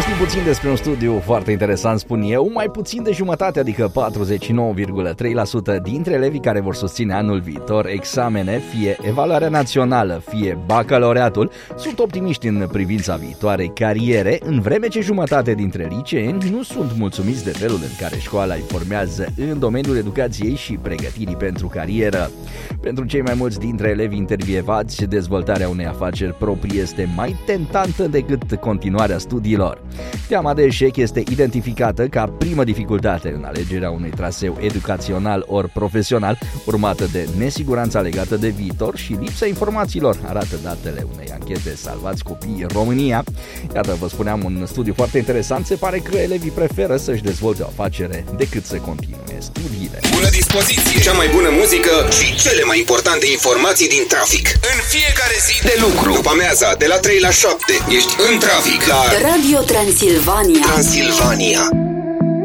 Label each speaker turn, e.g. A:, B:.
A: știm puțin despre un studiu foarte interesant, spun eu. Mai puțin de jumătate, adică 49,3% dintre elevii care vor susține anul viitor examene, fie evaluarea națională, fie bacalaureatul, sunt optimiști în privința viitoarei cariere, în vreme ce jumătate dintre liceeni nu sunt mulțumiți de felul în care școala îi formează în domeniul educației și pregătirii pentru carieră. Pentru cei mai mulți dintre elevii intervievați, dezvoltarea unei afaceri proprii este mai tentantă decât continuarea studiilor. Teama de eșec este identificată ca primă dificultate în alegerea unui traseu educațional ori profesional, urmată de nesiguranța legată de viitor și lipsa informațiilor, arată datele unei anchete Salvați Copiii România. Iată, vă spuneam, un studiu foarte interesant. Se pare că elevii preferă să-și dezvolte o afacere decât să continue studiile.
B: Bună dispoziție! Cea mai bună muzică și cele mai importante informații din trafic. În fiecare zi de lucru. După amiaza, de la 3 la 7, ești în trafic la
C: Radio Transilvania.